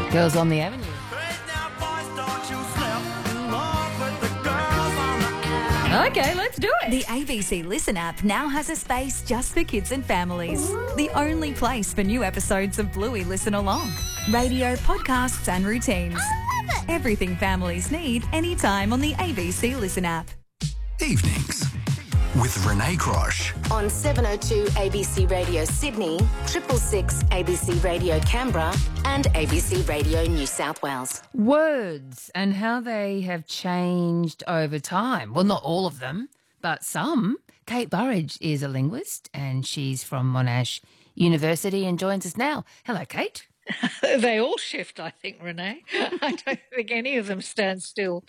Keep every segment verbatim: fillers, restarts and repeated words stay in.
Girls on the Avenue. Okay, let's do it. The A B C Listen app now has a space just for kids and families. The only place for new episodes of Bluey Listen Along. Radio, podcasts and routines. I love it. Everything families need anytime on the A B C Listen app. Evenings with Renee Crosh. On seven oh two A B C Radio Sydney, triple six A B C Radio Canberra and A B C Radio New South Wales. Words and how they have changed over time. Well, not all of them, but some. Kate Burridge is a linguist and she's from Monash University and joins us now. Hello, Kate. They all shift, I think, Renee. I don't think any of them stand still.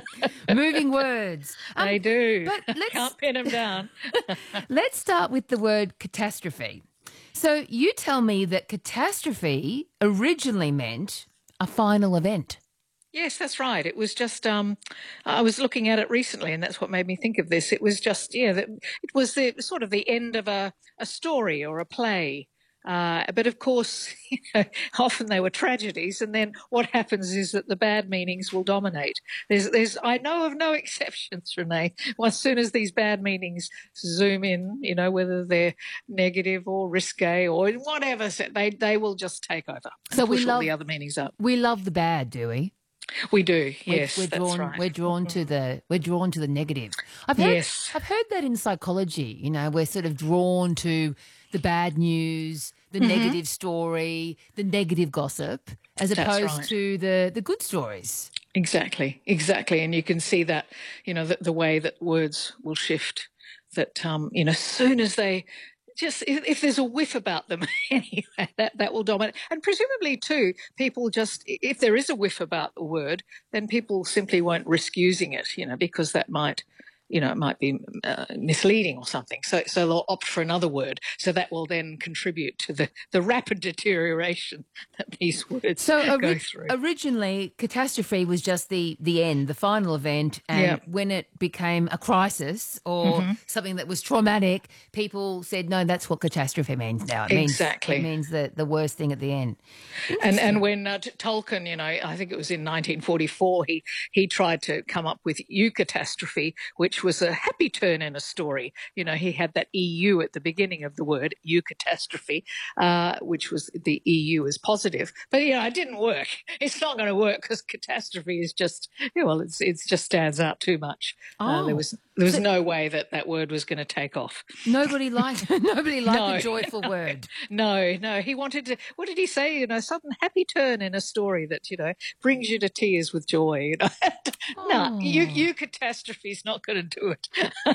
Moving words. Um, they do. But let's, Can't pin them down. Let's start with the word catastrophe. So you tell me that catastrophe originally meant a final event. Yes, that's right. It was just, um, I was looking at it recently and that's what made me think of this. It was just, yeah, that it was the sort of the end of a, a story or a play. Uh, but of course, you know, often they were tragedies, and then what happens is that the bad meanings will dominate. There's, there's, I know of no exceptions, Renee. Well, as soon as these bad meanings zoom in, you know, whether they're negative or risque or whatever, they they will just take over. So and push we love all the other meanings up. We love the bad, do we? We do, We're, yes, we're that's drawn, right. We're drawn to the we're drawn to the negative. I've heard, Yes. I've heard that in psychology. You know, we're sort of drawn to the bad news, the Mm-hmm. negative story, the negative gossip, as That's opposed right. to the the good stories. Exactly, exactly. And you can see that, you know, the, the way that words will shift, that, um, you know, as soon as they just, if, if there's a whiff about them, anyway, that, that will dominate. And presumably, too, people just, if there is a whiff about the word, then people simply won't risk using it, you know, because that might, you know, it might be uh, misleading or something. So, so they'll opt for another word. So that will then contribute to the, the rapid deterioration that these words So go ori- through. originally, catastrophe was just the the end, the final event, and Yeah. when it became a crisis or Mm-hmm. something that was traumatic, people said, "No, that's what catastrophe means now. It means Exactly. it means the the worst thing at the end." And and when uh, T- Tolkien, you know, I think it was in nineteen forty-four, he he tried to come up with eucatastrophe, which was a happy turn in a story. You know, he had that E U at the beginning of the word, eucatastrophe, uh, which was the E U is positive. But, you know, it didn't work. It's not going to work because catastrophe is just, yeah, well, it's it's just stands out too much. Uh, Oh. there was there was So- no way that that word was going to take off. Nobody liked nobody liked No. a joyful word. No, no. He wanted to, what did he say? You know, sudden happy turn in a story that, you know, brings you to tears with joy. You know? No, you, you catastrophe is not going to do it.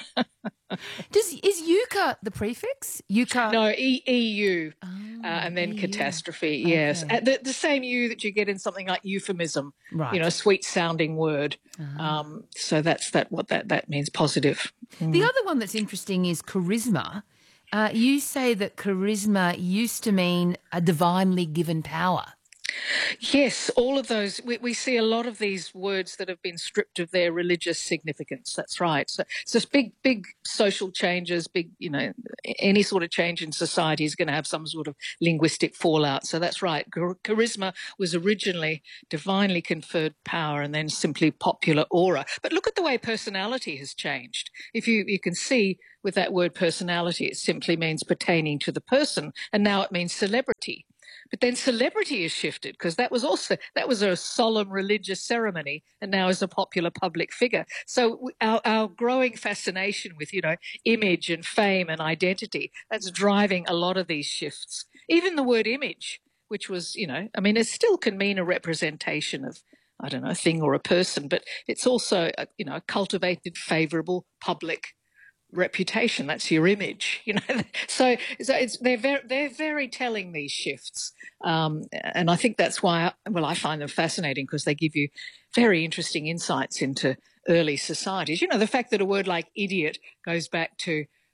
Does is euca the prefix? Euca. No, E- EU Oh, uh, and then E U. catastrophe, yes. Okay. Uh, the, the same U that you get in something like euphemism, Right. you know, a sweet sounding word. Ah. Um, so that's that. what that, that means, positive. The other one that's interesting is charisma. Uh, you say that charisma used to mean a divinely given power. Yes, all of those. We, we see a lot of these words that have been stripped of their religious significance. That's right. So, so it's big, big social changes, big, you know, any sort of change in society is going to have some sort of linguistic fallout. So that's right. Char- Charisma was originally divinely conferred power and then simply popular aura. But look at the way personality has changed. If you, you can see with that word personality, it simply means pertaining to the person, and now it means celebrity. But then celebrity has shifted because that was also that was a solemn religious ceremony, and now is a popular public figure. So w- our, our growing fascination with, you know, image and fame and identity, that's driving a lot of these shifts. Even the word image, which was, you know, I mean, it still can mean a representation of, I don't know, a thing or a person, but it's also, a, you know, a cultivated, favourable public reputation. That's your image, you know. So, so it's they're very they're very telling, these shifts, um, and I think that's why. I, well, I find them fascinating because they give you very interesting insights into early societies. You know, the fact that a word like idiot goes back to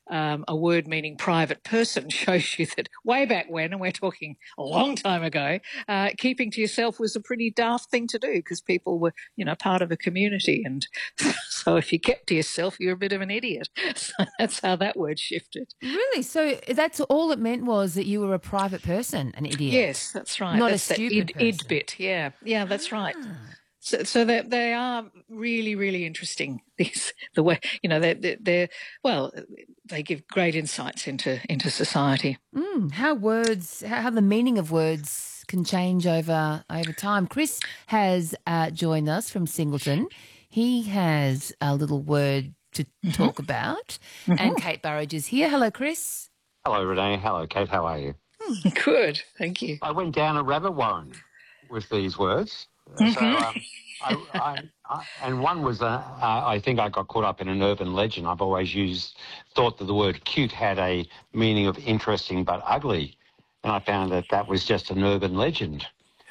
um, a word meaning private person shows you that way back when, and we're talking a long time ago, uh, keeping to yourself was a pretty daft thing to do because people were, you know, part of a community. And so if you kept to yourself, you're a bit of an idiot. So that's how that word shifted. Really? So that's all it meant was that you were a private person, an idiot? Yes, that's right. Not that's a stupid that id, person. id bit. Yeah, yeah, that's Ah. right. So, so they they are really, really interesting. These the way you know they're, they're, they're well, they give great insights into into society. Mm, how words, how the meaning of words can change over over time. Chris has uh, joined us from Singleton. He has a little word to mm-hmm. talk about, mm-hmm. and Kate Burridge is here. Hello, Chris. Hello, Renee. Hello, Kate. How are you? Good, thank you. I went down a rabbit warren with these words. Mm-hmm. So, um, I, I, I, and one was, uh, uh, I think I got caught up in an urban legend. I've always used, thought that the word cute had a meaning of interesting but ugly, and I found that that was just an urban legend,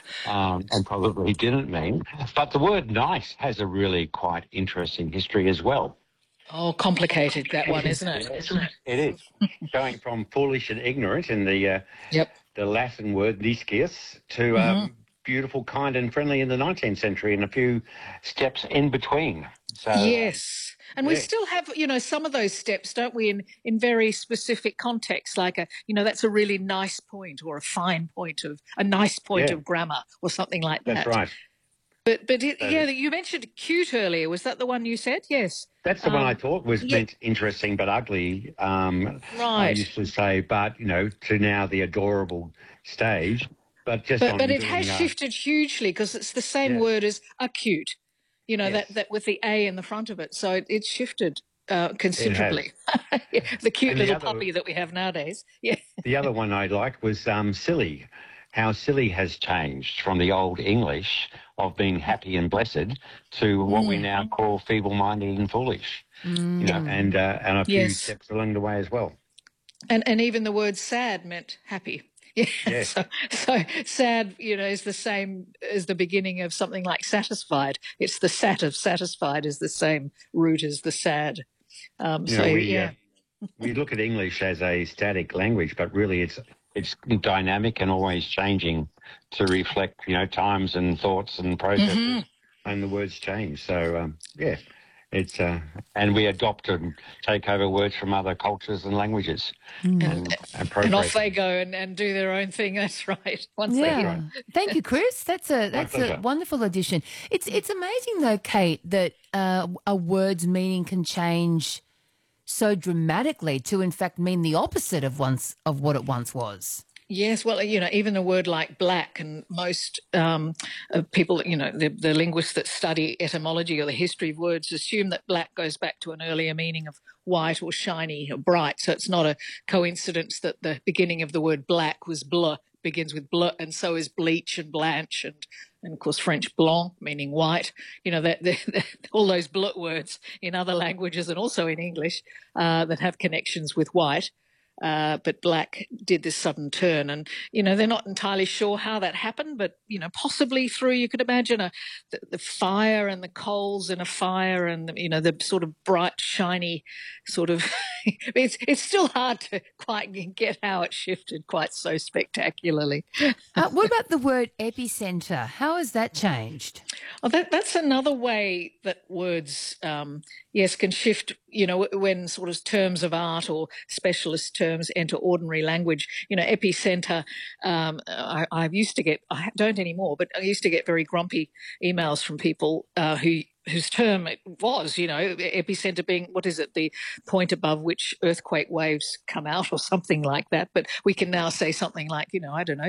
um, and probably didn't mean. But the word nice has a really quite interesting history as well. Oh, complicated, that one, isn't it? Isn't it? It is. Going from foolish and ignorant in the uh, yep. the Latin word niscius to um, mm-hmm. beautiful, kind and friendly in the nineteenth century and a few steps in between. So, yes. And yeah. we still have, you know, some of those steps, don't we, in, in very specific contexts, like, a, you know, that's a really nice point or a fine point of, a nice point yeah. of grammar or something like that. That's right. But, but it, yeah, you mentioned cute earlier. Was that the one you said? Yes. That's the um, one I thought was yeah. meant interesting but ugly. Um, right. I used to say, but, you know, to now the adorable stage. But just But, on but it doing, has uh, shifted hugely because it's the same yeah. word as acute, you know, yes. that, that with the A in the front of it. So it, it's shifted uh, considerably. It the cute and the little other, puppy that we have nowadays. Yeah. The other one I liked was um, silly. How silly has changed from the old English of being happy and blessed to what mm. we now call feeble-minded and foolish. Mm. You know, and uh, and a few yes. steps along the way as well. And and even the word sad meant happy. Yeah. Yes. So, so sad, you know, is the same as the beginning of something like satisfied. It's the sat of satisfied is the same root as the sad. Um, you so know, we, yeah. Uh, we look at English as a static language, but really it's it's dynamic and always changing to reflect, you know, times and thoughts and processes, mm-hmm. and the words change. So um, yeah. It's uh, and we adopt and take over words from other cultures and languages, mm. and, and, and off they go and, and do their own thing. That's right. Once yeah. they right. Thank you, Chris. That's a that's a wonderful addition. It's it's amazing though, Kate, that uh, a word's meaning can change so dramatically to in fact mean the opposite of once of what it once was. Yes, well, you know, even a word like black, and most um, people, you know, the, the linguists that study etymology or the history of words assume that black goes back to an earlier meaning of white or shiny or bright. So it's not a coincidence that the beginning of the word black was bleu, begins with bleu, and so is bleach and blanche and, and of course, French blanc, meaning white. You know, that all those bleu words in other languages and also in English uh, that have connections with white. Uh, but black did this sudden turn, and you know they're not entirely sure how that happened, but you know possibly through, you could imagine a the, the fire and the coals in a fire, and you know the sort of bright, shiny sort of. it's it's still hard to quite get how it shifted quite so spectacularly. uh, what about the word epicenter? How has that changed? Oh, that that's another way that words, um, yes, can shift. You know, when sort of terms of art or specialist terms enter ordinary language, you know, epicenter, um, I, I used to get, I don't anymore, but I used to get very grumpy emails from people uh, who whose term it was, you know, epicenter being, what is it, the point above which earthquake waves come out or something like that. But we can now say something like, you know, I don't know,